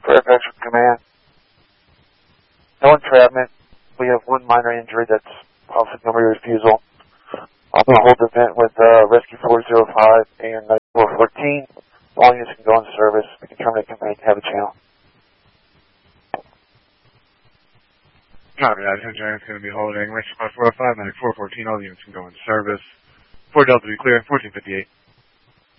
Fairfax Command. No entrapment. We have one minor injury that's possibly memory refusal. I'll hold the event with Rescue 405 and 414. All units can go on service. We can terminate campaign to have a channel. Copy that. Giant's going to be holding Rescue 405, Medic 414. All units can go in service. 4 Delta to be clear. 1458.